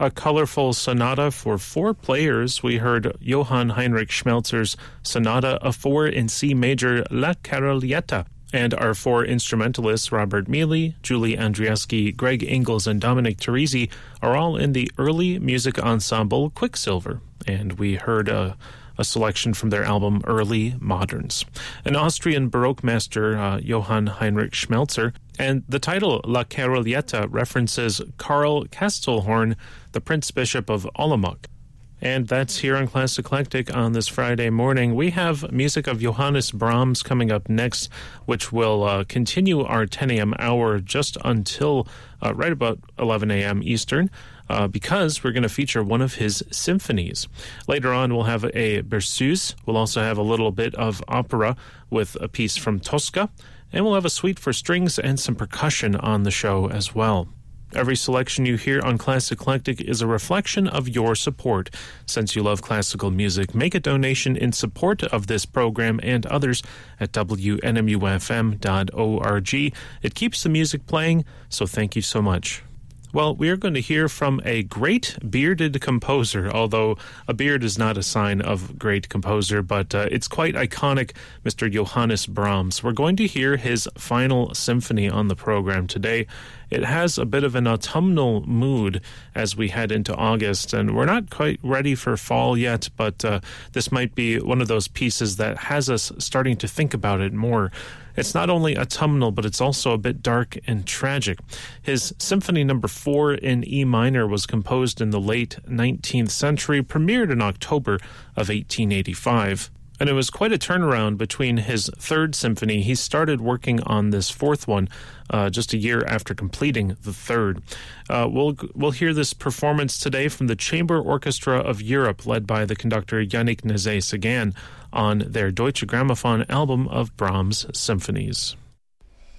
a colorful sonata for four players. We heard Johann Heinrich Schmelzer's Sonata A4 in C major, La Carolietta. And our four instrumentalists, Robert Mealy, Julie Andrieski, Greg Ingalls, and Dominic Teresi, are all in the early music ensemble Quicksilver. And we heard a selection from their album Early Moderns. An Austrian Baroque master, Johann Heinrich Schmelzer, and the title La Carolietta references Karl Kastelhorn, the Prince Bishop of Olomouc. And that's here on Class Eclectic on this Friday morning. We have music of Johannes Brahms coming up next, which will continue our 10 a.m. hour just until right about 11 a.m. Eastern, because we're going to feature one of his symphonies. Later on, we'll have a berceuse. We'll also have a little bit of opera with a piece from Tosca, and we'll have a suite for strings and some percussion on the show as well. Every selection you hear on Class Eclectic is a reflection of your support. Since you love classical music, make a donation in support of this program and others at WNMUFM.org. It keeps the music playing, so thank you so much. Well, we are going to hear from a great bearded composer, although a beard is not a sign of great composer, but it's quite iconic, Mr. Johannes Brahms. We're going to hear his final symphony on the program today. It has a bit of an autumnal mood as we head into August, and we're not quite ready for fall yet, but this might be one of those pieces that has us starting to think about it more. It's not only autumnal, but it's also a bit dark and tragic. His Symphony No. 4 in E minor was composed in the late 19th century, premiered in October of 1885. And it was quite a turnaround between his third symphony. He started working on this fourth one just a year after completing the third. We'll hear this performance today from the Chamber Orchestra of Europe, led by the conductor Yannick Nézet-Séguin, on their Deutsche Grammophon album of Brahms symphonies.